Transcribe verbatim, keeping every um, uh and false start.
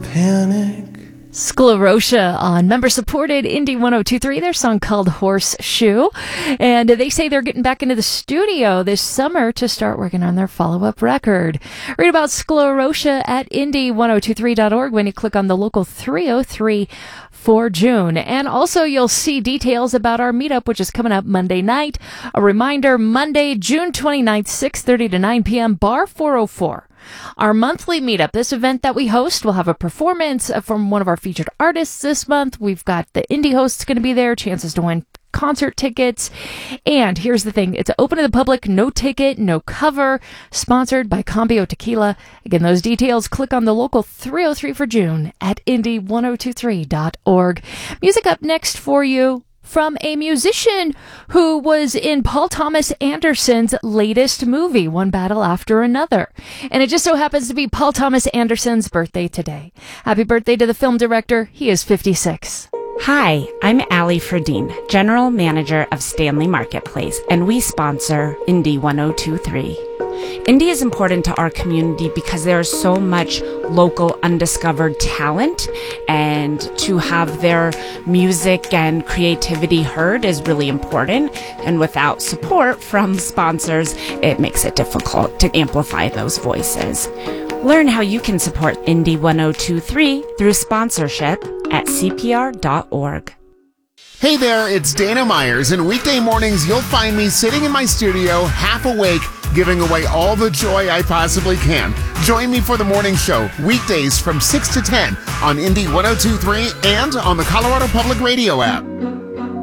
panic. Sclerotia on member-supported Indie one oh two point three, their song called Horseshoe. And they say they're getting back into the studio this summer to start working on their follow-up record. Read about Sclerotia at indie one oh two three dot org when you click on the local three oh three for June. And also you'll see details about our meetup, which is coming up Monday night. A reminder, Monday, June twenty-ninth, six thirty to nine p.m., Bar four oh four. Our monthly meetup, this event that we host, will have a performance from one of our featured artists this month. We've got the indie hosts going to be there, chances to win concert tickets. And here's the thing, it's open to the public, no ticket, no cover, sponsored by Cambio Tequila. Again, those details, click on the local three oh three for June at indie one oh two three dot org. Music up next for you from a musician who was in Paul Thomas Anderson's latest movie, One Battle After Another. And it just so happens to be Paul Thomas Anderson's birthday today. Happy birthday to the film director. He is fifty-six. Hi, I'm Allie Ferdine, General Manager of Stanley Marketplace, and we sponsor Indie one oh two point three. Indie is important to our community because there is so much local undiscovered talent, and to have their music and creativity heard is really important. And without support from sponsors, it makes it difficult to amplify those voices. Learn how you can support Indie one oh two point three through sponsorship at c p r dot org. Hey there, it's Dana Myers, and weekday mornings you'll find me sitting in my studio, half awake, giving away all the joy I possibly can. Join me for the morning show, weekdays from six to ten on Indie one oh two point three and on the Colorado Public Radio app.